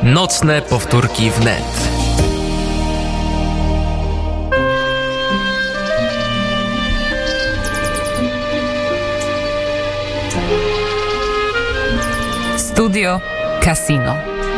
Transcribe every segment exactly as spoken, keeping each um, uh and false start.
Nocne powtórki wnet. Studio Casino.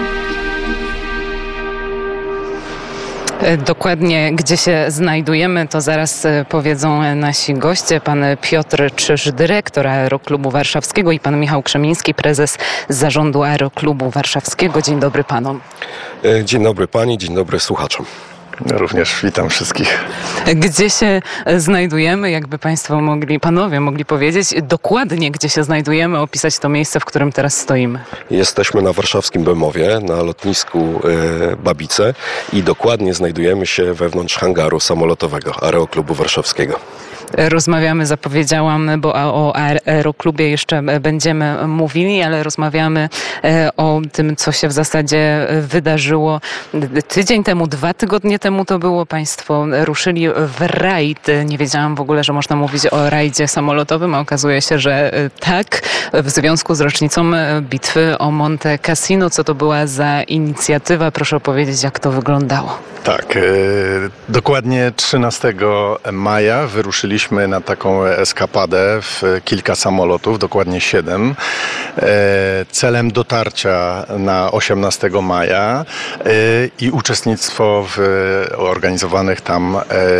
Dokładnie gdzie się znajdujemy, to zaraz powiedzą nasi goście. Pan Piotr Czyż, dyrektor Aeroklubu Warszawskiego, i pan Michał Krzemiński, prezes zarządu Aeroklubu Warszawskiego. Dzień dobry panom. Dzień dobry pani, dzień dobry słuchaczom. Również witam wszystkich. Gdzie się znajdujemy, jakby państwo mogli, panowie mogli powiedzieć dokładnie, gdzie się znajdujemy, opisać to miejsce, w którym teraz stoimy? Jesteśmy na warszawskim Bemowie, na lotnisku e, Babice i dokładnie znajdujemy się wewnątrz hangaru samolotowego Aeroklubu Warszawskiego. Rozmawiamy, zapowiedziałam, bo o Aeroklubie jeszcze będziemy mówili, ale rozmawiamy o tym, co się w zasadzie wydarzyło tydzień temu, dwa tygodnie temu to było. Państwo ruszyli w rajd. Nie wiedziałam w ogóle, że można mówić o rajdzie samolotowym, a okazuje się, że tak, w związku z rocznicą bitwy o Monte Cassino. Co to była za inicjatywa? Proszę opowiedzieć, jak to wyglądało. Tak, yy, dokładnie trzynastego maja wyruszyliśmy na taką eskapadę w kilka samolotów, dokładnie siedem, yy, celem dotarcia na osiemnastego maja yy, i uczestnictwo w organizowanych tam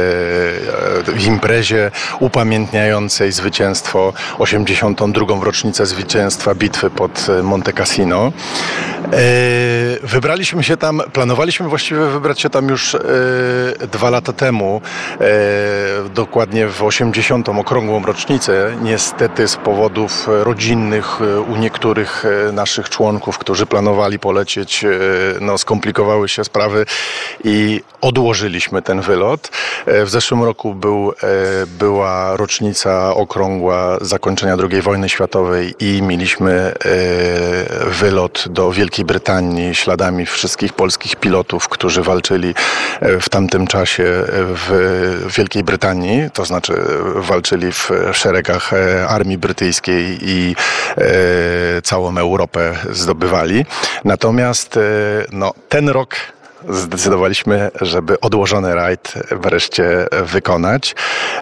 yy, w imprezie upamiętniającej zwycięstwo, osiemdziesiątą drugą rocznicę zwycięstwa bitwy pod Monte Cassino. Yy, wybraliśmy się tam, planowaliśmy właściwie wybrać się tam już e, dwa lata temu, e, dokładnie w osiemdziesiątą okrągłą rocznicę. Niestety z powodów rodzinnych e, u niektórych e, naszych członków, którzy planowali polecieć, e, no, skomplikowały się sprawy i odłożyliśmy ten wylot. E, w zeszłym roku był, e, była rocznica okrągła zakończenia drugiej wojny światowej i mieliśmy e, wylot do Wielkiej Brytanii śladami wszystkich polskich pilotów, którzy walczyli w tamtym czasie w Wielkiej Brytanii, to znaczy walczyli w szeregach armii brytyjskiej i całą Europę zdobywali. Natomiast no, ten rok zdecydowaliśmy, żeby odłożony rajd wreszcie wykonać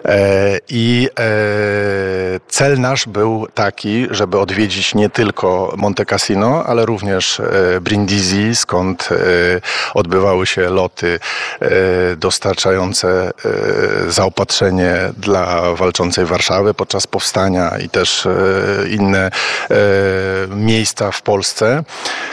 i cel nasz był taki, żeby odwiedzić nie tylko Monte Cassino, ale również Brindisi, skąd odbywały się loty dostarczające zaopatrzenie dla walczącej Warszawy podczas powstania i też inne miejsca w Polsce.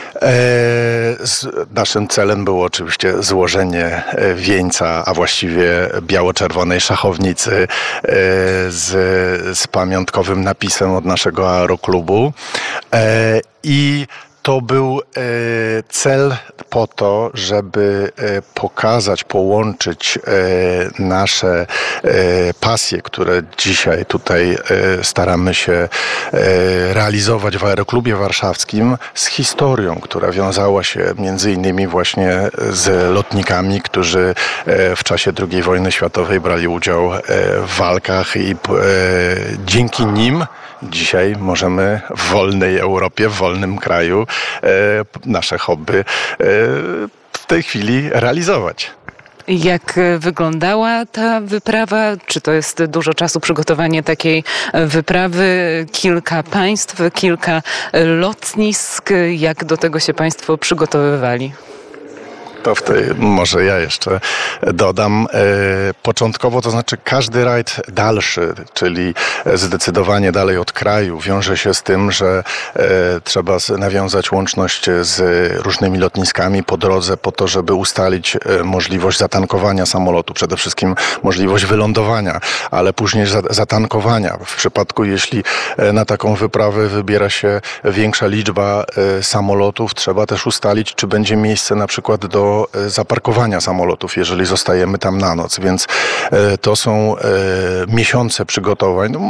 Naszym celem było oczywiście złożenie wieńca, a właściwie biało-czerwonej szachownicy z, z pamiątkowym napisem od naszego aeroklubu. I to był e, cel po to, żeby e, pokazać, połączyć e, nasze e, pasje, które dzisiaj tutaj e, staramy się e, realizować w Aeroklubie Warszawskim, z historią, która wiązała się między innymi właśnie z lotnikami, którzy e, w czasie drugiej wojny światowej brali udział e, w walkach i e, dzięki nim dzisiaj możemy w wolnej Europie, w wolnym kraju e, nasze hobby e, w tej chwili realizować. Jak wyglądała ta wyprawa? Czy to jest dużo czasu przygotowanie takiej wyprawy? Kilka państw, kilka lotnisk. Jak do tego się państwo przygotowywali? To w tej, może ja jeszcze dodam. E, początkowo, to znaczy każdy rajd dalszy, czyli zdecydowanie dalej od kraju, wiąże się z tym, że e, trzeba nawiązać łączność z różnymi lotniskami po drodze po to, żeby ustalić e, możliwość zatankowania samolotu, przede wszystkim możliwość wylądowania, ale później zatankowania. W przypadku, jeśli na taką wyprawę wybiera się większa liczba e, samolotów, trzeba też ustalić, czy będzie miejsce na przykład do zaparkowania samolotów, jeżeli zostajemy tam na noc. Więc to są miesiące przygotowań. No,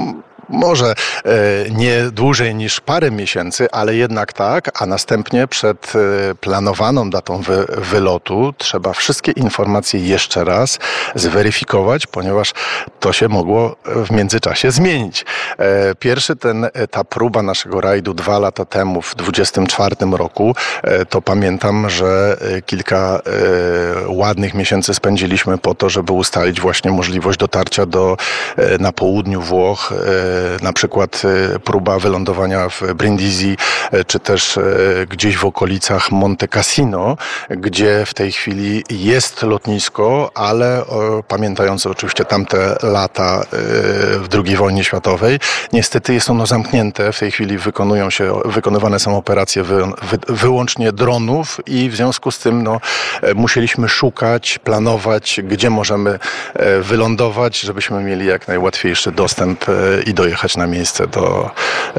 może nie dłużej niż parę miesięcy, ale jednak tak, a następnie przed planowaną datą wy, wylotu trzeba wszystkie informacje jeszcze raz zweryfikować, ponieważ to się mogło w międzyczasie zmienić. Pierwszy ten, ta próba naszego rajdu dwa lata temu, w dwudziestym czwartym roku, to pamiętam, że kilka ładnych miesięcy spędziliśmy po to, żeby ustalić właśnie możliwość dotarcia do, na południu Włoch, na przykład próba wylądowania w Brindisi, czy też gdzieś w okolicach Monte Cassino, gdzie w tej chwili jest lotnisko, ale pamiętając oczywiście tamte lata w drugiej wojnie światowej, niestety jest ono zamknięte. W tej chwili wykonują się, wykonywane są operacje wy, wy, wyłącznie dronów i w związku z tym no, musieliśmy szukać, planować, gdzie możemy wylądować, żebyśmy mieli jak najłatwiejszy dostęp i dojechać na miejsce do,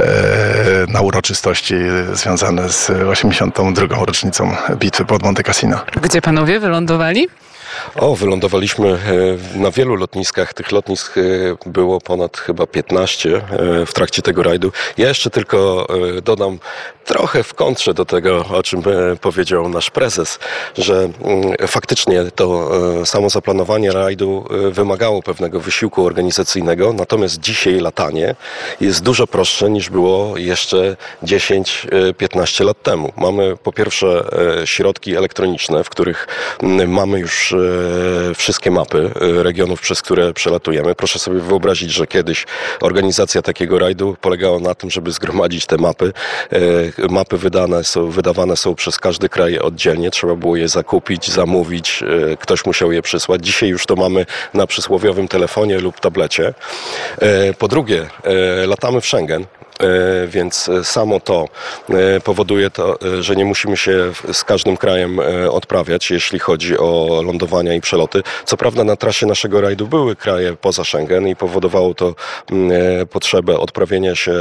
na uroczystości związane z osiemdziesiątą drugą rocznicą bitwy pod Monte Cassino. Gdzie panowie wylądowali? O, wylądowaliśmy na wielu lotniskach. Tych lotnisk było ponad chyba piętnaście w trakcie tego rajdu. Ja jeszcze tylko dodam trochę w kontrze do tego, o czym powiedział nasz prezes, że faktycznie to samo zaplanowanie rajdu wymagało pewnego wysiłku organizacyjnego, natomiast dzisiaj latanie jest dużo prostsze niż było jeszcze dziesięć piętnaście lat temu. Mamy po pierwsze środki elektroniczne, w których mamy już wszystkie mapy regionów, przez które przelatujemy. Proszę sobie wyobrazić, że kiedyś organizacja takiego rajdu polegała na tym, żeby zgromadzić te mapy. Mapy wydane są, wydawane są przez każdy kraj oddzielnie. Trzeba było je zakupić, zamówić. Ktoś musiał je przysłać. Dzisiaj już to mamy na przysłowiowym telefonie lub tablecie. Po drugie, latamy w Schengen. Więc samo to powoduje to, że nie musimy się z każdym krajem odprawiać, jeśli chodzi o lądowania i przeloty. Co prawda na trasie naszego rajdu były kraje poza Schengen i powodowało to potrzebę odprawienia się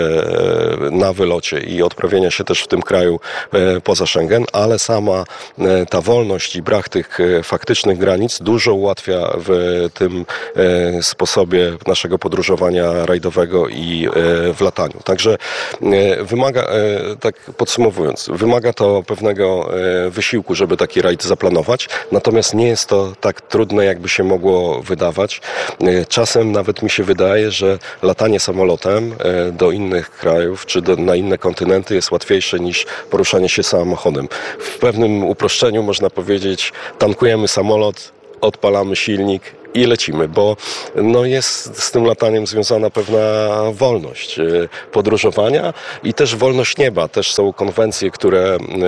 na wylocie i odprawienia się też w tym kraju poza Schengen, ale sama ta wolność i brak tych faktycznych granic dużo ułatwia w tym sposobie naszego podróżowania rajdowego i w lataniu. Także wymaga, tak podsumowując, wymaga to pewnego wysiłku, żeby taki rajd zaplanować, natomiast nie jest to tak trudne, jakby się mogło wydawać. Czasem nawet mi się wydaje, że latanie samolotem do innych krajów czy do, na inne kontynenty jest łatwiejsze niż poruszanie się samochodem. W pewnym uproszczeniu można powiedzieć, tankujemy samolot, odpalamy silnik i lecimy, bo no jest z tym lataniem związana pewna wolność podróżowania i też wolność nieba. Też są konwencje, które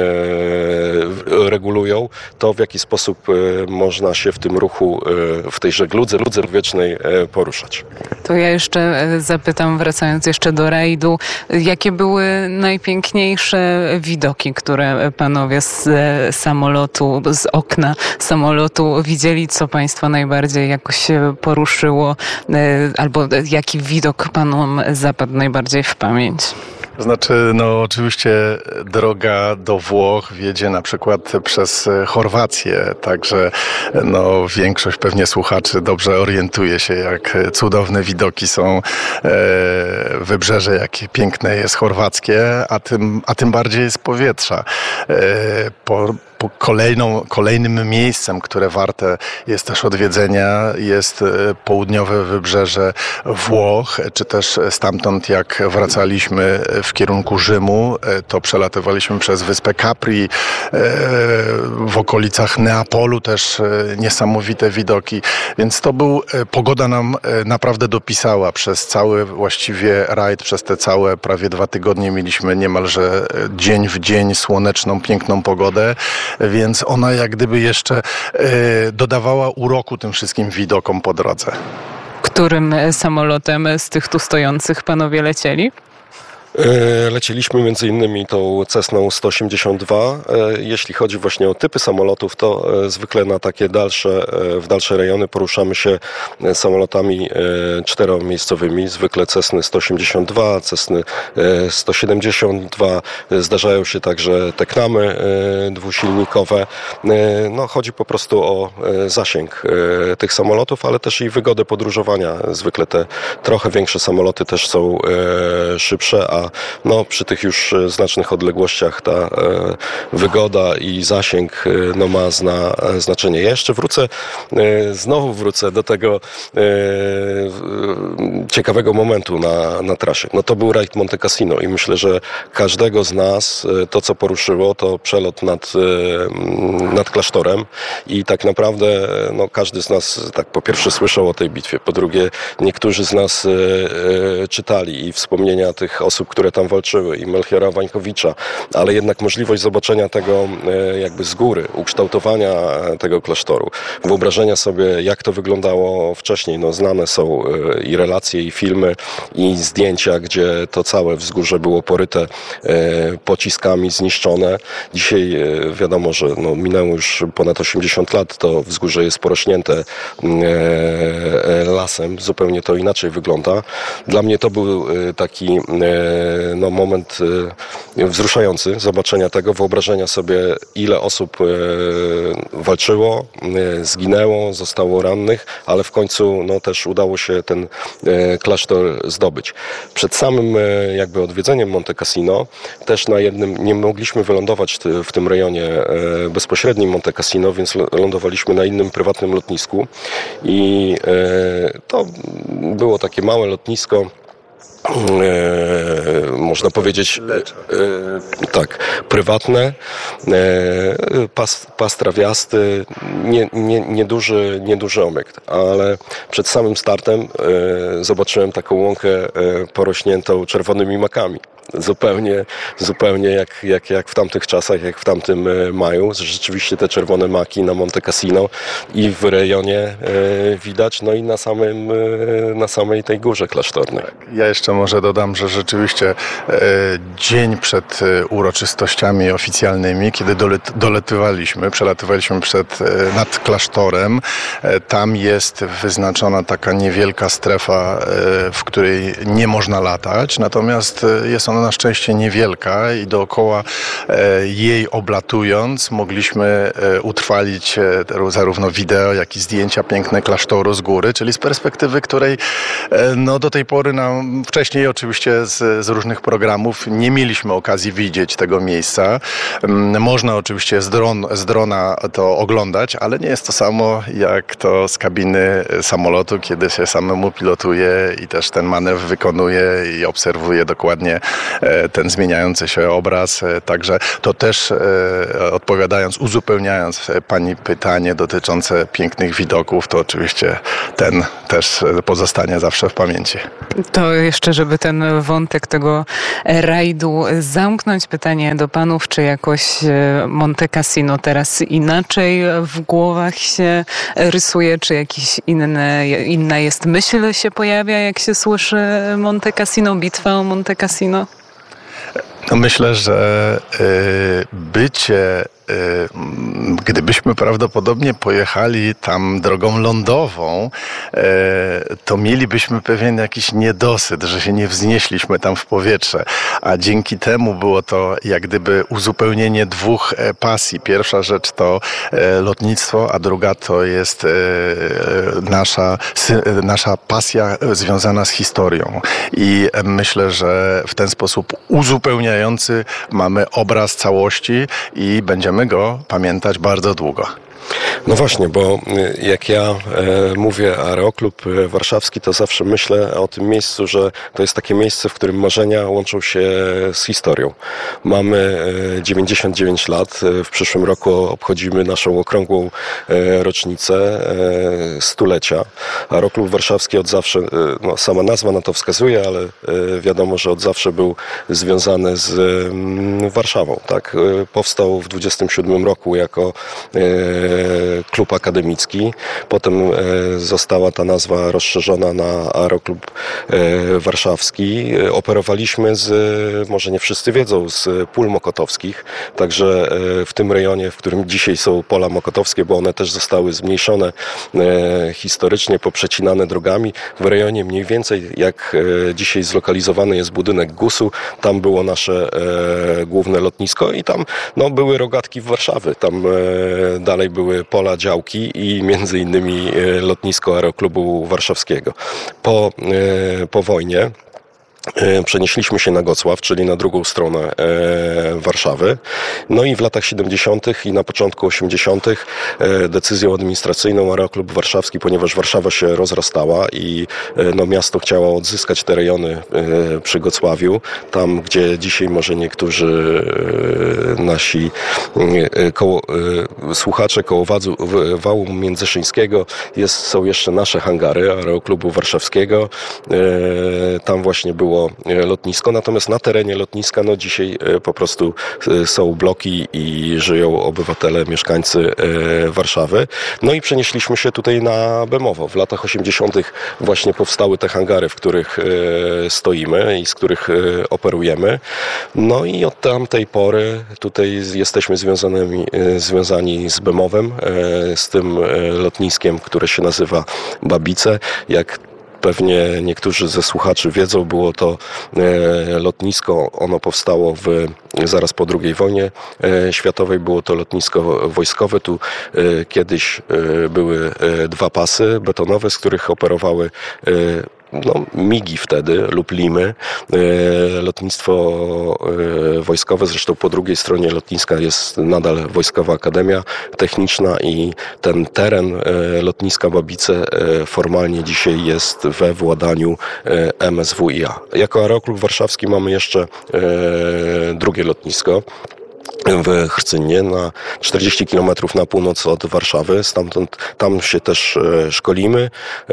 e, regulują to, w jaki sposób e, można się w tym ruchu, e, w tej żegludze, żegludze wiecznej e, poruszać. To ja jeszcze zapytam, wracając jeszcze do rajdu, jakie były najpiękniejsze widoki, które panowie z samolotu, z okna samolotu widzieli, co państwa najbardziej jakoś się poruszyło, albo jaki widok panom zapadł najbardziej w pamięć? Znaczy, no oczywiście droga do Włoch wiedzie na przykład przez Chorwację, także no większość pewnie słuchaczy dobrze orientuje się, jak cudowne widoki są e, wybrzeże, jakie piękne jest chorwackie, a tym, a tym bardziej z powietrza. E, po, Kolejną, kolejnym miejscem, które warte jest też odwiedzenia, jest południowe wybrzeże Włoch, czy też stamtąd jak wracaliśmy w kierunku Rzymu, to przelatywaliśmy przez wyspę Capri, w okolicach Neapolu też niesamowite widoki, więc to był, pogoda nam naprawdę dopisała przez cały właściwie rajd, przez te całe prawie dwa tygodnie mieliśmy niemalże dzień w dzień słoneczną, piękną pogodę, więc ona jak gdyby jeszcze e, dodawała uroku tym wszystkim widokom po drodze. Którym samolotem z tych tu stojących panowie lecieli? Lecieliśmy między innymi tą Cessną sto osiemdziesiąt dwa. Jeśli chodzi właśnie o typy samolotów, to zwykle na takie dalsze, w dalsze rejony poruszamy się samolotami czteromiejscowymi. Zwykle Cessny sto osiemdziesiąt dwa, Cessny sto siedemdziesiąt dwa. Zdarzają się także Tecnamy dwusilnikowe. No, chodzi po prostu o zasięg tych samolotów, ale też i wygodę podróżowania. Zwykle te trochę większe samoloty też są szybsze, a no, przy tych już znacznych odległościach ta e, wygoda i zasięg e, no, ma zna, znaczenie. Ja jeszcze wrócę, e, znowu wrócę do tego e, ciekawego momentu na, na trasie. No to był rajd Monte Cassino i myślę, że każdego z nas e, to, co poruszyło, to przelot nad, e, nad klasztorem i tak naprawdę no, każdy z nas tak po pierwsze słyszał o tej bitwie, po drugie niektórzy z nas e, e, czytali i wspomnienia tych osób, które tam walczyły i Melchiora Wańkowicza, ale jednak możliwość zobaczenia tego jakby z góry, ukształtowania tego klasztoru, wyobrażenia sobie, jak to wyglądało wcześniej. No, znane są i relacje, i filmy, i zdjęcia, gdzie to całe wzgórze było poryte pociskami, zniszczone. Dzisiaj wiadomo, że no, minęło już ponad osiemdziesiąt lat, to wzgórze jest porośnięte lasem, zupełnie to inaczej wygląda. Dla mnie to był taki no, moment wzruszający zobaczenia tego, wyobrażenia sobie, ile osób walczyło, zginęło, zostało rannych, ale w końcu no, też udało się ten klasztor zdobyć. Przed samym jakby odwiedzeniem Monte Cassino też na jednym, nie mogliśmy wylądować w tym rejonie bezpośrednim Monte Cassino, więc lądowaliśmy na innym prywatnym lotnisku i to było takie małe lotnisko, E, można powiedzieć e, tak, prywatne, e, pas, pas trawiasty, nie, nie, nieduży, nieduży obiekt, ale przed samym startem e, zobaczyłem taką łąkę e, porośniętą czerwonymi makami. Zupełnie, zupełnie jak, jak, jak w tamtych czasach, jak w tamtym maju. Rzeczywiście te czerwone maki na Monte Cassino i w rejonie e, widać, no i na samym, e, na samej tej górze klasztornej. Ja jeszcze może dodam, że rzeczywiście e, dzień przed e, uroczystościami oficjalnymi, kiedy dolet, doletywaliśmy, przelatywaliśmy przed, e, nad klasztorem, e, tam jest wyznaczona taka niewielka strefa, e, w której nie można latać, natomiast e, jest ona na szczęście niewielka i dookoła e, jej oblatując mogliśmy e, utrwalić e, zarówno wideo, jak i zdjęcia piękne klasztoru z góry, czyli z perspektywy, której e, no, do tej pory nam, wcześniej oczywiście z, z różnych programów nie mieliśmy okazji widzieć tego miejsca. Można oczywiście z, dron, z drona to oglądać, ale nie jest to samo jak to z kabiny samolotu, kiedy się samemu pilotuje i też ten manewr wykonuje i obserwuje dokładnie ten zmieniający się obraz. Także to też odpowiadając, uzupełniając pani pytanie dotyczące pięknych widoków, to oczywiście ten też pozostanie zawsze w pamięci. To jeszcze, żeby ten wątek tego rajdu zamknąć, pytanie do panów, czy jakoś Monte Cassino teraz inaczej w głowach się rysuje, czy jakiś inny, inna jest myśl się pojawia, jak się słyszy Monte Cassino, bitwa o Monte Cassino? No myślę, że bycie, gdybyśmy prawdopodobnie pojechali tam drogą lądową, to mielibyśmy pewien jakiś niedosyt, że się nie wznieśliśmy tam w powietrze, a dzięki temu było to jak gdyby uzupełnienie dwóch pasji. Pierwsza rzecz to lotnictwo, a druga to jest nasza, nasza pasja związana z historią. I myślę, że w ten sposób uzupełniający mamy obraz całości i będziemy go pamiętać bardzo długo. No właśnie, bo jak ja e, mówię Aeroklub Warszawski, to zawsze myślę o tym miejscu, że to jest takie miejsce, w którym marzenia łączą się z historią. Mamy e, dziewięćdziesiąt dziewięć lat, w przyszłym roku obchodzimy naszą okrągłą e, rocznicę e, stulecia. Aeroklub Warszawski od zawsze, e, no, sama nazwa na to wskazuje, ale e, wiadomo, że od zawsze był związany z e, Warszawą. Tak? E, powstał w dwudziestym siódmym roku jako e, klub akademicki. Potem została ta nazwa rozszerzona na Aeroklub Warszawski. Operowaliśmy z, może nie wszyscy wiedzą, z pól mokotowskich. Także w tym rejonie, w którym dzisiaj są pola mokotowskie, bo one też zostały zmniejszone historycznie, poprzecinane drogami. W rejonie mniej więcej, jak dzisiaj zlokalizowany jest budynek gusu, tam było nasze główne lotnisko i tam no, były rogatki w Warszawy. Tam dalej były pola, działki i między innymi lotnisko Aeroklubu Warszawskiego. Po, po wojnie przenieśliśmy się na Gocław, czyli na drugą stronę e, Warszawy. No i w latach siedemdziesiątych i na początku osiemdziesiątych e, decyzją administracyjną Aeroklub Warszawski, ponieważ Warszawa się rozrastała i e, no, miasto chciało odzyskać te rejony e, przy Gocławiu, tam gdzie dzisiaj może niektórzy e, nasi e, koło, e, słuchacze koło Wadzu, Wału Międzyszyńskiego jest, są jeszcze nasze hangary Aeroklubu Warszawskiego. E, tam właśnie było lotnisko, natomiast na terenie lotniska no dzisiaj po prostu są bloki i żyją obywatele, mieszkańcy Warszawy. No i przenieśliśmy się tutaj na Bemowo. W latach osiemdziesiątych właśnie powstały te hangary, w których stoimy i z których operujemy. No i od tamtej pory tutaj jesteśmy związanymi, związani z Bemowem, z tym lotniskiem, które się nazywa Babice. Jak pewnie niektórzy ze słuchaczy wiedzą, było to e, lotnisko, ono powstało w, zaraz po drugiej wojnie e, światowej, było to lotnisko wojskowe. Tu e, kiedyś e, były e, dwa pasy betonowe, z których operowały e, no, migi wtedy lub limy. E, lotnictwo e, wojskowe, zresztą po drugiej stronie lotniska jest nadal Wojskowa Akademia Techniczna i ten teren e, lotniska Babice e, formalnie dzisiaj jest we władaniu e, M S W i A. Jako Aeroklub Warszawski mamy jeszcze e, drugie lotnisko w Hrcynie, na czterdzieści kilometrów na północ od Warszawy. Stamtąd, tam się też e, szkolimy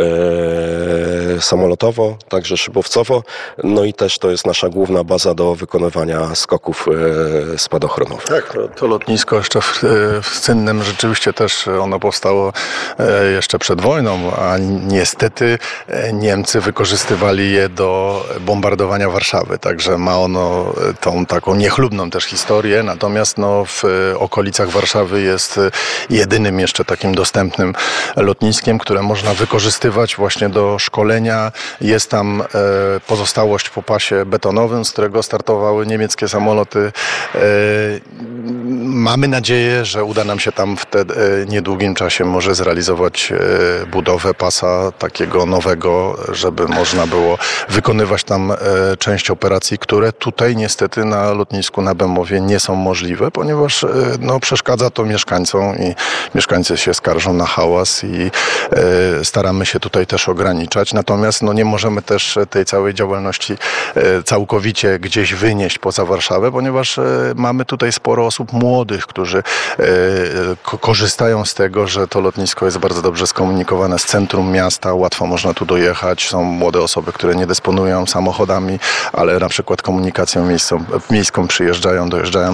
e, samolotowo, także szybowcowo. No i też to jest nasza główna baza do wykonywania skoków e, spadochronowych. Tak, to, to lotnisko jeszcze w, w Cynnem rzeczywiście też ono powstało e, jeszcze przed wojną, a niestety Niemcy wykorzystywali je do bombardowania Warszawy, także ma ono tą taką niechlubną też historię, natomiast no, w okolicach Warszawy jest jedynym jeszcze takim dostępnym lotniskiem, które można wykorzystywać właśnie do szkolenia. Jest tam pozostałość po pasie betonowym, z którego startowały niemieckie samoloty. Mamy nadzieję, że uda nam się tam w te niedługim czasie może zrealizować budowę pasa takiego nowego, żeby można było wykonywać tam część operacji, które tutaj niestety na lotnisku na Bemowie nie są możliwe, ponieważ no, przeszkadza to mieszkańcom i mieszkańcy się skarżą na hałas i e, staramy się tutaj też ograniczać. Natomiast no, nie możemy też tej całej działalności e, całkowicie gdzieś wynieść poza Warszawę, ponieważ e, mamy tutaj sporo osób młodych, którzy e, ko- korzystają z tego, że to lotnisko jest bardzo dobrze skomunikowane z centrum miasta, łatwo można tu dojechać. Są młode osoby, które nie dysponują samochodami, ale na przykład komunikacją miejską, miejską przyjeżdżają, dojeżdżają